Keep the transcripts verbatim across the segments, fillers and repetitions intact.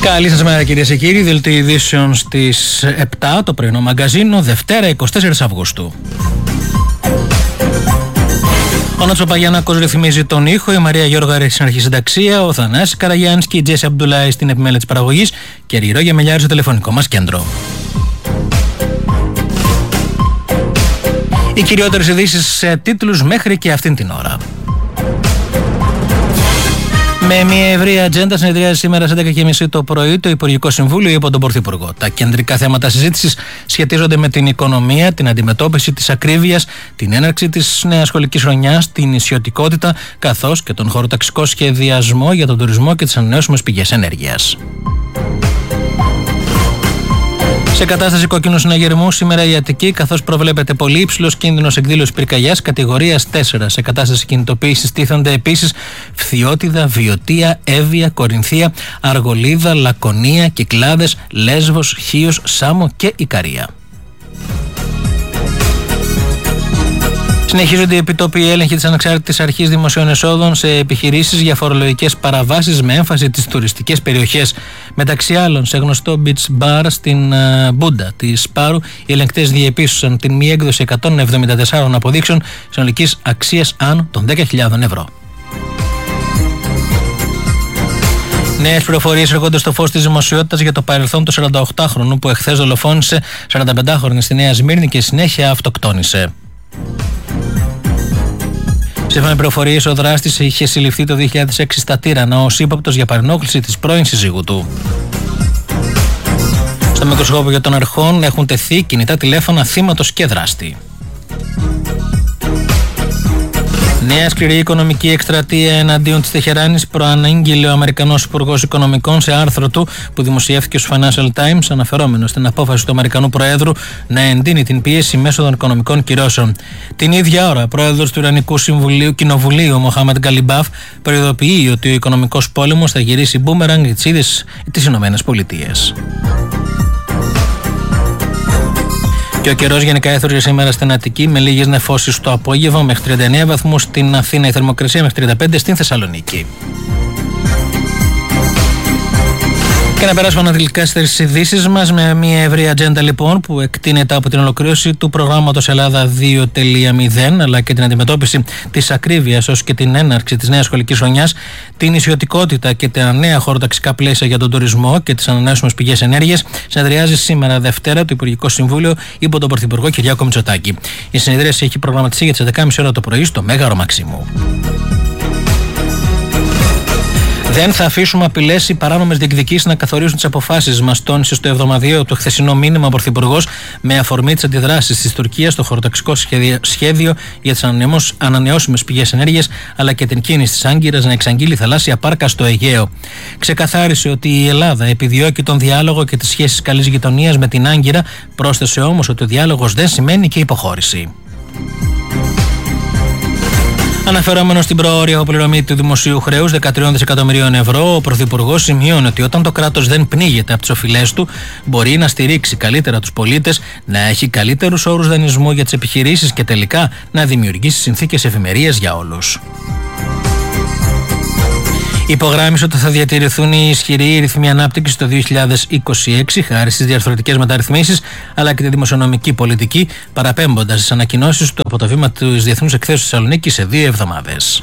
Καλή σας μέρα κυρίες και κύριοι, δελτίο ειδήσεων στις επτά το πρωινό μαγκαζίνο, Δευτέρα εικοστή τέταρτη Αυγούστου. Ο Νότσο Παγιανάκος ρυθμίζει τον ήχο, η Μαρία Γιώργαρη στην αρχή συνταξία, ο Θανάσης Καραγιάννης και η Τζέσι Αμπτουλάη στην επιμέλεια της παραγωγής και η Ρόγια Μελιάρη στο τηλεφωνικό μας κέντρο. Οι κυριότερες ειδήσεις σε τίτλους μέχρι και αυτήν την ώρα. Με μια ευρία ατζέντα συνεδριάζει σήμερα στις έντεκα και μισή το πρωί το Υπουργικό Συμβούλιο υπό τον Πρωθυπουργό. Τα κεντρικά θέματα συζήτησης σχετίζονται με την οικονομία, την αντιμετώπιση της ακρίβειας, την έναρξη της νέας σχολικής χρονιάς, την νησιωτικότητα, καθώς και τον χωροταξικό σχεδιασμό για τον τουρισμό και τις ανανεώσιμες πηγές ενέργειας. Σε κατάσταση κόκκινου συναγερμού σήμερα η Αττική, καθώς προβλέπεται πολύ υψηλός κίνδυνος εκδήλωσης πυρκαγιάς κατηγορίας τέσσερα. Σε κατάσταση κινητοποίησης τίθενται επίσης Φθιώτιδα, Βιωτία, Εύβοια, Κορινθία, Αργολίδα, Λακωνία, Κυκλάδες, Λέσβος, Χίος, Σάμο και Ικαρία. Συνεχίζονται οι επιτόπιοι έλεγχοι της Ανεξάρτητης Αρχής Δημοσίων Εσόδων σε επιχειρήσεις για φορολογικές παραβάσεις με έμφαση τις τουριστικές περιοχές. Μεταξύ άλλων, σε γνωστό beach bar στην uh, Μπούντα της Σπάρου, οι ελεγκτές διεπίστωσαν την μη έκδοση εκατόν εβδομήντα τεσσάρων αποδείξεων συνολικής αξίας άνω των δέκα χιλιάδων ευρώ. Νέες πληροφορίες έρχονται στο φως της δημοσιότητας για το παρελθόν του σαρανταοκτάχρονου που εχθές δολοφόνησε σαρανταπεντάχρονη στη Νέα Σμύρνη και συνέχεια αυτοκτόνησε. Σύμφωνα με πληροφορίες, ο δράστης είχε συλληφθεί το δύο χιλιάδες έξι στα Τύρανα ως ύποπτος για παρενόχληση της πρώην συζύγου του. Στο μικροσκόπιο για των αρχών έχουν τεθεί κινητά τηλέφωνα θύματος και δράστη. Νέα σκληρή οικονομική εκστρατεία εναντίον της Τεχεράνης προανήγγειλε ο Αμερικανός Υπουργός Οικονομικών σε άρθρο του που δημοσιεύθηκε στους Financial Times, αναφερόμενο στην απόφαση του Αμερικανού Προέδρου να εντείνει την πίεση μέσω των οικονομικών κυρώσεων. Την ίδια ώρα, ο Πρόεδρος του Ιρανικού Συμβουλίου Κοινοβουλίου, ο Μοχάμεντ Γκαλιμπάφ, προειδοποιεί ότι ο οικονομικός πόλεμος θα γυρίσει μπούμεραγκ για τις ίδιες τις Ηνωμένες Πολιτείες. Και ο καιρός γενικά έθωρε σήμερα στην Αττική με λίγες νεφώσεις το απόγευμα μέχρι τριάντα εννέα βαθμούς, στην Αθήνα η θερμοκρασία μέχρι τριάντα πέντε, στην Θεσσαλονίκη. Και να περάσουμε ανατολικά στις ειδήσεις μας με μια ευρύ ατζέντα λοιπόν που εκτείνεται από την ολοκλήρωση του προγράμματος Ελλάδα δύο τελεία μηδέν αλλά και την αντιμετώπιση της ακρίβειας ως και την έναρξη της νέας σχολικής χρονιάς, την νησιωτικότητα και τα νέα χωροταξικά πλαίσια για τον τουρισμό και τις ανανεώσιμες πηγές ενέργειας. Συνεδριάζει σήμερα Δευτέρα το Υπουργικό Συμβούλιο υπό τον Πρωθυπουργό Κυριάκο Μητσοτάκη. Η συνεδρίαση έχει προγραμματιστεί για τις έντεκα και μισή ώρα το πρωί στο Μέγαρο Μαξίμου. Δεν θα αφήσουμε απειλές ή παράνομες διεκδικήσεις να καθορίσουν τις αποφάσεις μας, τόνισε στο εβδομαδιαίο το χθεσινό μήνυμα ο Πρωθυπουργός με αφορμή τις αντιδράσεις της Τουρκίας στο χωροταξικό σχέδιο για τις ανανεώσιμες πηγές ενέργειας αλλά και την κίνηση της Άγκυρας να εξαγγείλει θαλάσσια πάρκα στο Αιγαίο. Ξεκαθάρισε ότι η Ελλάδα επιδιώκει τον διάλογο και τις σχέσεις καλής γειτονίας με την Άγκυρα, πρόσθεσε όμως ότι ο διάλογος δεν σημαίνει και υποχώρηση. Αναφερόμενο στην προώρια αποπληρωμή του δημοσίου χρέους δεκατρία δισεκατομμυρίων ευρώ, ο Πρωθυπουργός σημειώνει ότι όταν το κράτος δεν πνίγεται από τις οφειλές του, μπορεί να στηρίξει καλύτερα τους πολίτες, να έχει καλύτερους όρους δανεισμού για τις επιχειρήσεις και τελικά να δημιουργήσει συνθήκες ευημερίας για όλους. Υπογράμμισε ότι θα διατηρηθούν οι ισχυροί ρυθμοί ανάπτυξης το δύο χιλιάδες είκοσι έξι χάρη στις διαρθρωτικές μεταρρυθμίσεις αλλά και τη δημοσιονομική πολιτική, παραπέμποντας τις ανακοινώσεις του από το βήμα της Διεθνούς Εκθέσεως Θεσσαλονίκη σε δύο εβδομάδες.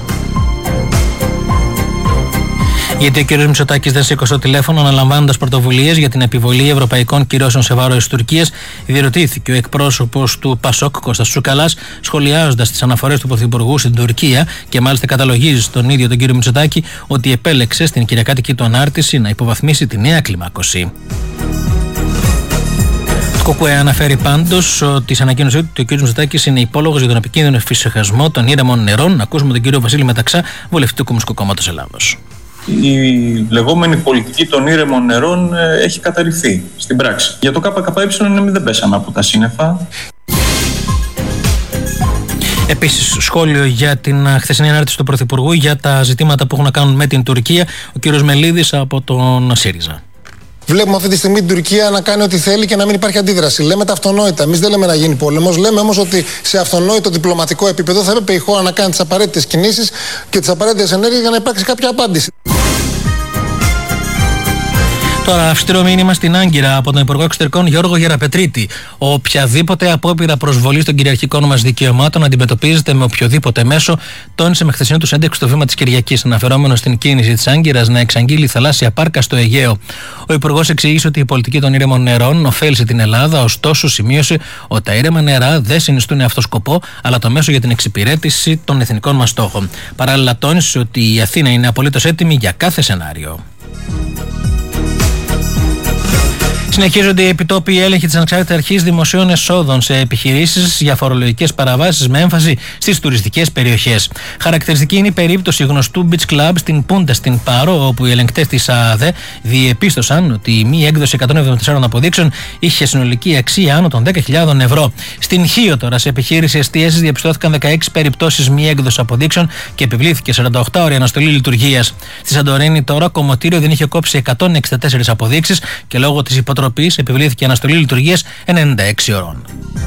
Γιατί ο κ. Μητσοτάκης δεν σήκωσε το τηλέφωνο αναλαμβάνοντας πρωτοβουλίες για την επιβολή ευρωπαϊκών κυρώσεων σε βάρος της Τουρκίας, διερωτήθηκε ο εκπρόσωπος του Πασόκ Κώστας Τσουκαλάς, σχολιάζοντας τις αναφορές του Πρωθυπουργού στην Τουρκία και μάλιστα καταλογίζει στον ίδιο τον κ. Μητσοτάκη ότι επέλεξε στην κυριακάτικη του ανάρτηση να υποβαθμίσει τη νέα κλιμάκωση. Το ΚΚΕ αναφέρει πάντως ότι σε ανακοίνωσή του ο κ. Μητσοτάκης είναι υπόλογος για τον επικίνδυνο εφησυχασμό των ήρεμων νερών. Να ακούσουμε τον κ. Βασίλη Μεταξά, βουλευτή του Κομμουνιστικού Κόμματος Ελλάδος. Η λεγόμενη πολιτική των ήρεμων νερών έχει καταρριφθεί στην πράξη. Για το ΚΚΕ δεν πέσαμε από τα σύννεφα. Επίσης, σχόλιο για την χθεσινή ανάρτηση του Πρωθυπουργού για τα ζητήματα που έχουν να κάνουν με την Τουρκία, ο κ. Μελίδης από τον ΣΥΡΙΖΑ. Βλέπουμε αυτή τη στιγμή την Τουρκία να κάνει ό,τι θέλει και να μην υπάρχει αντίδραση. Λέμε τα αυτονόητα. Εμείς δεν λέμε να γίνει πόλεμος. Λέμε όμως ότι σε αυτονόητο διπλωματικό επίπεδο θα έπρεπε η χώρα να κάνει τις απαραίτητες κινήσεις και τις απαραίτητες ενέργειες για να υπάρξει κάποια απάντηση. Τώρα, αυστηρό μήνυμα στην Άγκυρα από τον Υπουργό Εξωτερικών Γιώργο Γεραπετρίτη. Οποιαδήποτε απόπειρα προσβολής των κυριαρχικών μας δικαιωμάτων αντιμετωπίζεται με οποιοδήποτε μέσο, τόνισε με χθεσινή του ένταξη στο βήμα της Κυριακής, αναφερόμενο στην κίνηση της Άγκυρας να εξαγγείλει θαλάσσια πάρκα στο Αιγαίο. Ο Υπουργός εξήγησε ότι η πολιτική των ήρεμων νερών ωφέλησε την Ελλάδα, ωστόσο σημείωσε ότι τα ήρεμα νερά δεν συνιστούν αυτό σκοπό, αλλά το μέσο για την εξυπηρέτηση των εθνικών μας στόχων. Παράλληλα, τόνισε ότι η Αθήνα είναι απολύτως έτοιμη για κάθε σενάριο. Συνεχίζονται οι επιτόπιοι έλεγχοι της Ανεξάρτητης Αρχής Δημοσίων Εσόδων σε επιχειρήσεις για φορολογικές παραβάσεις με έμφαση στις τουριστικές περιοχές. Χαρακτηριστική είναι η περίπτωση γνωστού beach club στην Πούντα στην Πάρο, όπου οι ελεγκτές της ΑΑΔΕ διεπίστωσαν ότι η μη έκδοση εκατόν εβδομήντα τέσσερα αποδείξεων είχε συνολική αξία άνω των δέκα χιλιάδες ευρώ. Στην Χίο τώρα, σε επιχείρηση εστίασης, διαπιστώθηκαν δεκαέξι περιπτώσεις μη έκδοση αποδείξεων και επιβλήθηκε σαράντα οκτώ ώρια αναστολή λειτουργίας. Στη Σαντορίνη τώρα, κομμωτήριο δεν είχε κόψει εκατόν εξήντα τέσσερις αποδείξεις και λόγω της υποτροπής επιβλήθηκε αναστολή λειτουργίας ενενήντα έξι ώρων.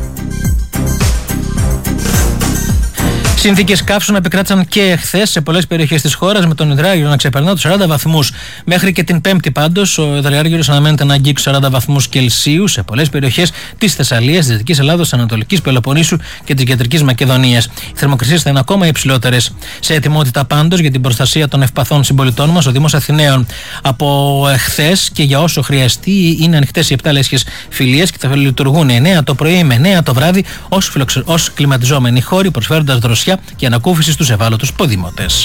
Συνθήκες καύσων επικράτησαν και εχθές σε πολλές περιοχές της χώρας, με τον υδράργυρο να ξεπερνά τους σαράντα βαθμούς. Μέχρι και την Πέμπτη πάντως, ο υδράργυρος αναμένεται να αγγίξει σαράντα βαθμούς Κελσίου σε πολλές περιοχές της Θεσσαλίας, της Δυτικής Ελλάδος, της Ανατολικής Πελοποννήσου και της Κεντρικής Μακεδονίας. Οι θερμοκρασίες θα είναι ακόμα υψηλότερες. Σε ετοιμότητα πάντως για την προστασία των ευπαθών συμπολιτών μας, ο Δήμος Αθηναίων από εχθές και για όσο χρειαστεί είναι ανοιχτές οι επτά λέσχες φιλίες και θα λειτουργούν εννέα το πρωί με εννέα το βράδυ ως, φιλοξε... ως κλιματιζόμενοι χώροι, προσφέροντας δροσιά και ανακούφιση στους ευάλωτους ποδημότες.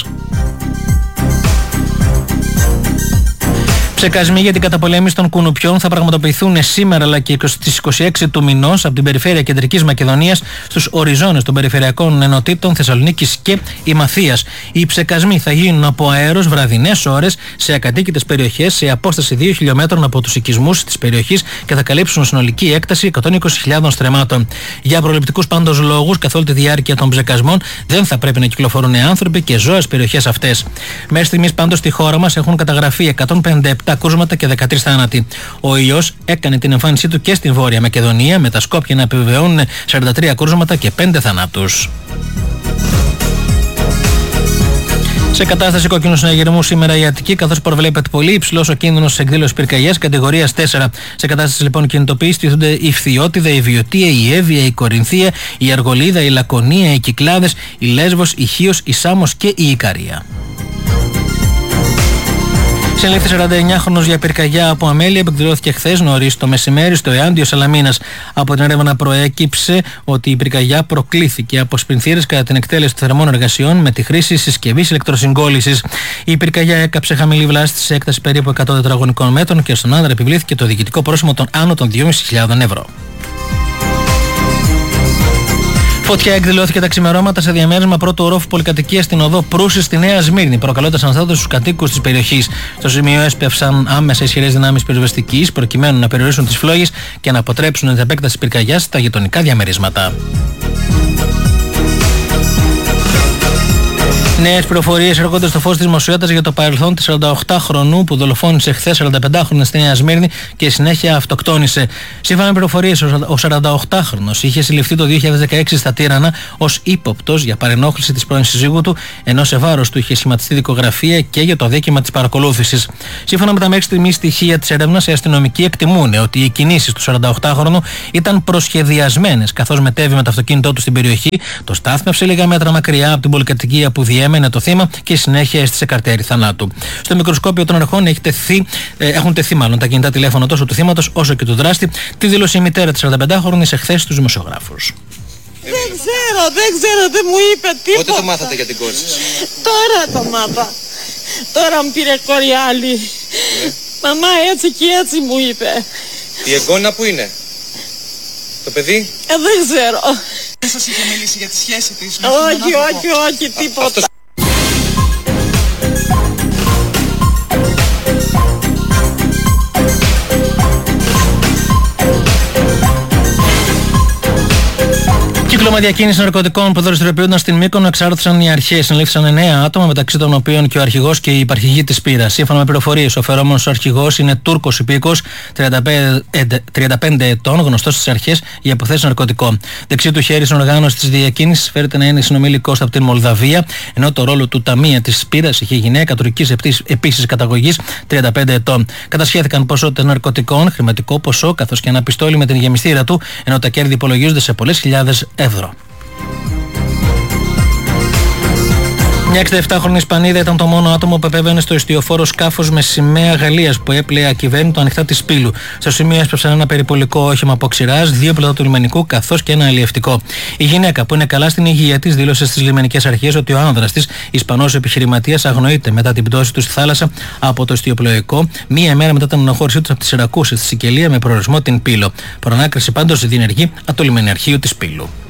Ψεκασμοί για την καταπολέμηση των κουνουπιών θα πραγματοποιηθούν σήμερα αλλά και στις είκοσι έξι του μηνός από την περιφέρεια Κεντρικής Μακεδονίας στους οριζόνες των περιφερειακών ενωτήτων Θεσσαλονίκης και Ημαθίας. Οι ψεκασμοί θα γίνουν από αέρος βραδινές ώρες σε ακατοίκητες περιοχές σε απόσταση δύο χιλιομέτρων από τους οικισμούς της περιοχής και θα καλύψουν συνολική έκταση εκατόν είκοσι χιλιάδων στρεμμάτων. Για προληπτικούς πάντως λόγους, καθ' όλη τη διάρκεια των ψεκασμών δεν θα πρέπει να κυκλοφορούν άνθρωποι και ζώα στις περιοχές αυτές. Μέχρι στιγμής πάντως στη χώρα μας έχουν καταγραφεί εκατόν πενήντα επτά κρούσματα και δεκατρείς θάνατοι. Ο ιός έκανε την εμφάνισή του και στην Βόρεια Μακεδονία, με τα Σκόπια να επιβεβαιώνουν σαράντα τρία κρούσματα και πέντε θανάτους. Σε κατάσταση κόκκινου συναγερμού σήμερα η Αττική, καθώς προβλέπεται πολύ υψηλός ο κίνδυνος εκδήλωσης πυρκαγιάς κατηγορίας τέσσερα. Σε κατάσταση λοιπόν κινητοποίησης στηθούνται η Φθιώτιδα, η Βιωτία, η Εύβοια, η Κορινθία, η Αργολίδα, η Λακωνία, οι Κυκλάδες, η Λέσβος, η Χίος, η Σάμος και η Ικαρία. Συνελήφθη σαράντα εννιάχρονος για πυρκαγιά από αμέλεια, επεκδηλώθηκε χθες νωρίς το μεσημέρι στο Εάντιο Σαλαμίνας. Από την έρευνα προέκυψε ότι η πυρκαγιά προκλήθηκε από σπινθήρες κατά την εκτέλεση των θερμών εργασιών με τη χρήση συσκευής ηλεκτροσυγκόλλησης. Η πυρκαγιά έκαψε χαμηλή βλάστη σε έκταση περίπου εκατό τετραγωνικών μέτρων και στον άνδρα επιβλήθηκε το διοικητικό πρόστιμο των άνω των δυόμισι χιλιάδων ευρώ. Φωτιά εκδηλώθηκε τα ξημερώματα σε διαμέρισμα πρώτου ορόφου πολυκατοικίας στην οδό Προύση στη Νέα Σμύρνη, προκαλώντας αναστάτωση στους κατοίκους της περιοχής. Στο σημείο έσπευσαν άμεσα ισχυρές δυνάμεις πυροσβεστικής προκειμένου να περιορίσουν τις φλόγες και να αποτρέψουν την επέκταση πυρκαγιάς στα γειτονικά διαμερίσματα. Νέες πληροφορίες έρχονται στο φως της δημοσιότητας για το παρελθόν της σαρανταοκτάχρονου που δολοφόνησε χθες σαρανταπεντάχρονη στη Νέα Σμύρνη και συνέχεια αυτοκτόνησε. Σύμφωνα με πληροφορίες, ο σαρανταοκτάχρονος είχε συλληφθεί το δύο χιλιάδες δεκαέξι στα Τύρανα ως ύποπτος για παρενόχληση της πρώην συζύγου του, ενώ σε βάρος του είχε σχηματιστεί δικογραφία και για το αδίκημα της παρακολούθησης. Σύμφωνα με τα μέχρι στιγμής στοιχεία της έρευνας, οι αστυνομικοί εκτιμούν ότι οι κινήσεις του σαρανταοκτάχρονου ήταν προσχεδιασμένες, καθώς μετέβη με το αυτοκίνητό του στην περιοχή, το στάθμευσε λίγα μέτρα μακριά από την πολυκατοικία που διέμενε το θύμα και συνέχεια έστησε καρτέρι θανάτου. Στο μικροσκόπιο των αρχών έχει τεθεί, ε, έχουν τεθεί μάλλον τα κινητά τηλέφωνα τόσο του θύματος όσο και του δράστη. Τη δήλωσε η μητέρα της σαρανταπεντάχρονης εχθές στους δημοσιογράφους. Δεν ξέρω, δεν ξέρω, δεν μου είπε τίποτα. Πότε το μάθατε για την κόρη σας? Τώρα το μάθα. Τώρα μου πήρε κόρη άλλη. Ναι. Μαμά έτσι και έτσι μου είπε. Η εγγόνα που είναι? Το παιδί? Ε, δεν ξέρω. Δεν σας είχε μιλήσει για τη σχέση της? Όχι, όχι, όχι, τίποτα. Αυτός... Άτομα διακίνηση ναρκωτικών που δραστηριοποιούνταν στην Μύκονο εξάρτησαν οι αρχές. Συνελήφθησαν εννέα άτομα, μεταξύ των οποίων και ο αρχηγός και η υπαρχηγή της πύρας. Σύμφωνα με πληροφορίες, ο φερόμενος αρχηγός είναι Τούρκος υπήκος, τριάντα πέντε ετών, γνωστός στις αρχές για υποθέσεις ναρκωτικών. Δεξί του χέρι στην οργάνωση της διακίνησης φέρεται να είναι συνομιλικός από την Μολδαβία, ενώ το ρόλο του ταμεία της πύρας είχε γυναίκα τουρκικής επίσης καταγωγής, τριάντα πέντε ετών. Κατασχέθηκαν ποσότητες ναρκωτικών, χρηματικό ποσό καθώς και ένα πιστόλι με την γεμιστήρα του, ενώ τα κέρδη υπολογίζονται σε πολλές χιλιάδες ευρώ. Μια εξήντα επτάχρονη Ισπανίδα ήταν το μόνο άτομο που επέβαινε στο ιστιοφόρο σκάφος με σημαία Γαλλίας που έπλεε ακυβέρνητο ανοιχτά της Πύλου. Στο σημείο έσπευσαν ένα περιπολικό όχημα από ξηράς, δύο πλωτά του λιμενικού καθώς και ένα αλλιευτικό. Η γυναίκα, που είναι καλά στην υγεία της, δήλωσε στις λιμενικές αρχές ότι ο άνδρας της, Ισπανός επιχειρηματίας, αγνοείται μετά την πτώση του στη θάλασσα από το ιστιοπλοϊκό, μία μέρα μετά την αναχώρησή του από τη Σιρακούση στη Σικελία με προορισμό την Πύλο. Προανάκριση πάντως διενεργεί από το λιμενιαρχείο της Πύλου.